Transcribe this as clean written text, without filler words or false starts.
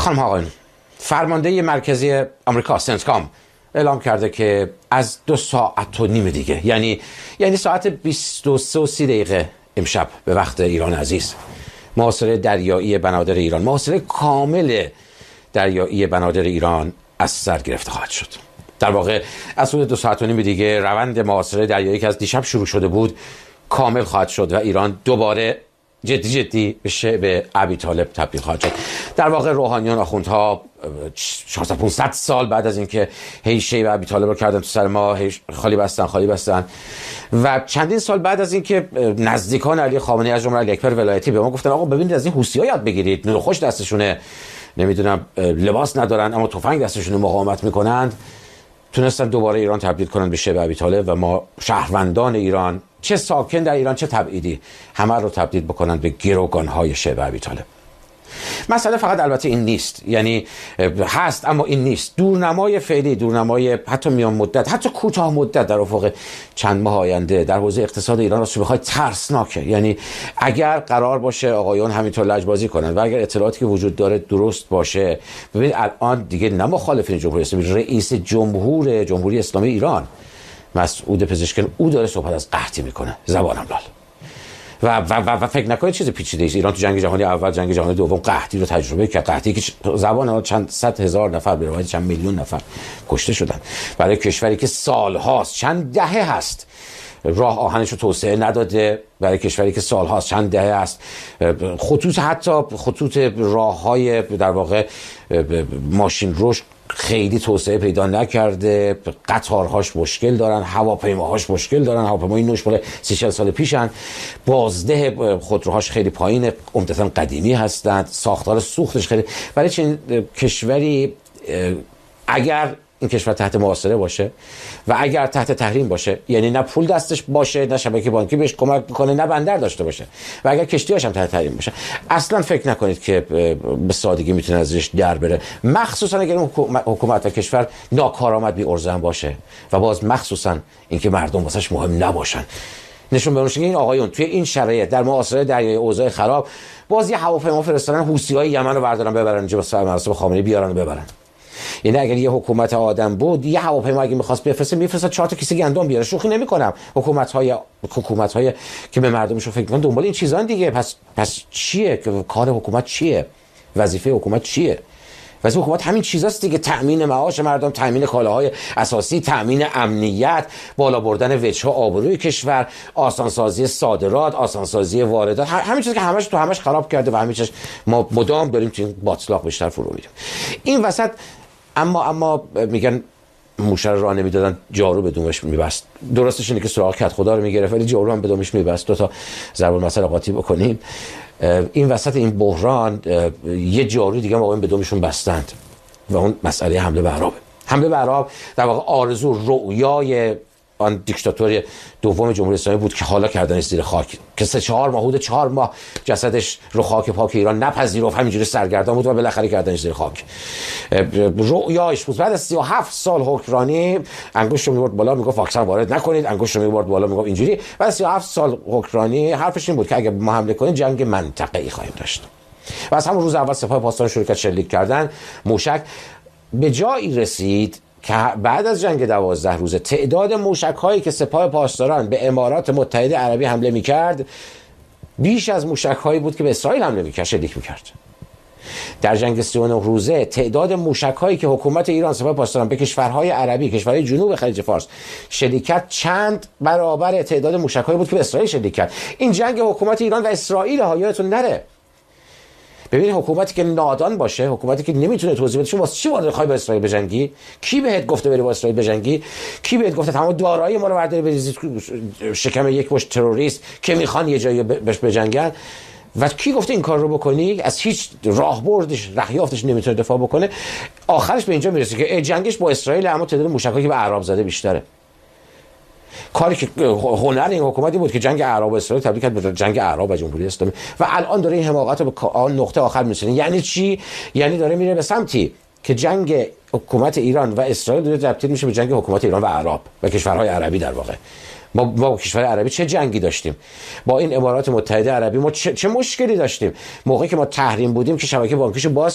خانم آقایون، فرمانده مرکزی آمریکا سنتکام اعلام کرده که از 2.5 ساعت دیگه یعنی ساعت 23:30 امشب به وقت ایران عزیز، محاصره دریایی بنادر ایران، محاصره کامل دریایی بنادر ایران از سر گرفته خواهد شد. در واقع از حدود 2.5 ساعت دیگه روند محاصره دریایی که از دیشب شروع شده بود کامل خواهد شد و ایران دوباره جدی به شعب ابیطالب تبدیل خواهد شد. در واقع روحانیان، آخوندها 400-500 سال بعد از اینکه هی شعب ابیطالب رو کردن تو سر ما، خالی بستن و چندین سال بعد از اینکه نزدیکان علی خامنه‌ای از جمله علی اکبر ولایتی به ما گفتن آقا ببینید از این حوثی‌ها یاد بگیرید، نور خوش دستشونه، نمیدونم لباس ندارن اما تفنگ دستشون مقاومت میکنند، تونستن دوباره ایران تبدیل کنن به شعب ابیطالب و ما شهروندان ایران، چه ساکن در ایران چه تبعیدی، همه رو تبدیل بکنن به گروگان‌های شعب ابیطالب. مسئله فقط البته این نیست، یعنی هست اما این نیست. دورنمای فعلی، دورنمای حتی میان مدت، حتی کوتاه مدت در افق چند ماه آینده در حوزه اقتصاد ایران راستش بخوای ترسناکه. یعنی اگر قرار باشه آقایان همینطور لجبازی کنن و اگر اطلاعاتی که وجود داره درست باشه، ببینید الان دیگه نه مخالفین جمهوری اسلامی، رئیس جمهوری اسلامی ایران مسعود پزشکیان او داره صحبت از قحطی میکنه، زبانم لال. و فکر نکنید چیز پیچیده است. ایران تو جنگ جهانی اول، جنگ جهانی دوم قحطی رو تجربه کرد. قحطی که زبان چند صد هزار نفر، به روایت چند میلیون نفر کشته شدن. برای کشوری که سالهاست، چند دهه هست راه آهنش رو توسعه نداده، برای کشوری که سالهاست، چند دهه است خطوط راههای در واقع ماشین روش خیلی توسعه پیدا نکرده، قطارهاش مشکل دارن، هواپیماهاش مشکل دارن، هواپیمای نوش مال 30-40 سال پیشن، بازده خودروهاش خیلی پایینه، عمدتاً قدیمی هستند، ساختار سوختش خیلی. برای چنین کشوری اگر این کشور تحت محاصره باشه و اگر تحت تحریم باشه، یعنی نه پول دستش باشه، نه شبکه بانکی بهش کمک میکنه، نه بندر داشته باشه و اگر کشتی‌هاش هم تحت تحریم باشه، اصلا فکر نکنید که به سادگی میتونه ازش در بره. مخصوصا اگر حکومت و کشور ناکارآمد بی ارزه باشه و باز مخصوصا اینکه مردم واسش مهم نباشن. نشون بده که این آقایون توی این شرایط در محاصره دریایی، اوضاع خراب، باز یه هواپیما فرستادن حوثی‌های یمن رو بردارن ببرن اینجا به مراسم خامنه‌ای بیارن و ببرن. یعنی اگر یه حکومت آدم بود، یه هواپیما اگه می‌خواست بفرسته می‌فرستاد 4 تا کیسه گندم بیاره. شوخی نمی‌کنم. حکومت‌های که به مردمشون فکر می‌کنن دنبال این چیزان دیگه. پس چیه که کار حکومت چیه؟ وظیفه حکومت چیه؟ واسه حکومت همین چیزاست دیگه: تأمین معاش مردم، تأمین کالاهای اساسی، تأمین امنیت، بالا بردن وجه آبروی کشور، آسانسازی صادرات، آسانسازی واردات، همین چیزا که همش خراب کرده و همین چیز ما مدام داریم تو این باطلاق بیشتر فرو میریم. این وسط اما میگن موشر راه نمیدادن جارو به دومش میبست. درستش اینه که سراغ کت خدا رو میگرفت ولی جارو هم به دومش میبست. 2 تا ضرب المثل قاطی بکنیم. این وسط این بحران یه جارو دیگه ما به دومشون بستند و اون مسئله حمله به عرب در واقع آرزو رؤیای آن دیکتاتور دوم جمهوری اسلامی بود که حالا کردنش زیر خاک، که 4 ماه جسدش رو خاک پاک ایران نپذیرفت، همینجوری سرگردان بود و بالاخره کردنش زیر خاک. رؤیاش بود. بعد از 37 سال حکمرانی انگشت رو می‌برد بالا میگفت واکسن وارد نکنید، انگشت رو می‌برد بالا میگفت اینجوری. بعد از 37 سال حکمرانی حرفش این بود که اگه ما حمله کنیم جنگ منطقه‌ای خواهیم داشت. و از همون روز اول سپاه پاسداران شروع کرد شلیک کردن. موشک به جایی رسید که بعد از جنگ 12 روزه تعداد موشک‌هایی که سپاه پاسداران به امارات متحده عربی حمله می‌کرد بیش از موشک‌هایی بود که به اسرائیل حمله می‌کرد، شلیک می‌کرد. در جنگ 39 روزه تعداد موشک‌هایی که حکومت ایران، سپاه پاسداران به کشورهای عربی، کشورهای جنوب خلیج فارس شلیک کرد، چند برابر تعداد موشک‌هایی بود که به اسرائیل شلیک کرد. این جنگ حکومت ایران و اسرائیل، یادتون نره. ببینید حکومتی که نادان باشه، حکومتی که نمیتونه توضیح بده شما واسه چی وارد خواهی با اسرائیل بجنگی؟ کی بهت گفته بری با اسرائیل بجنگی؟ کی بهت گفته تمام دارایی ما رو برداری بریزید شکم یک مشت تروریست که میخوان یه جایی بهش بجنگن؟ و کی گفته این کار رو بکنی؟ از هیچ راهبردش، رهیافتش نمیتونه دفاع بکنه. آخرش به اینجا میرسه که جنگش با اسرائیل اما تعداد موشکایی که به اعراب زده بیشتره. کاری که هنر این حکومتی بود که جنگ اعراب و اسرائیل تبدیل کرد به جنگ اعراب و جمهوری اسلامی و الان داره این حماقت رو به نقطه آخر میرسونه. یعنی چی؟ یعنی داره میره به سمتی که جنگ حکومت ایران و اسرائیل داره تبدیل میشه به جنگ حکومت ایران و اعراب و کشورهای عربی. در واقع ما با کشور عربی چه جنگی داشتیم؟ با این امارات متحده عربی ما چه مشکلی داشتیم؟ موقعی که ما تحریم بودیم که شبکه بانکیشو باز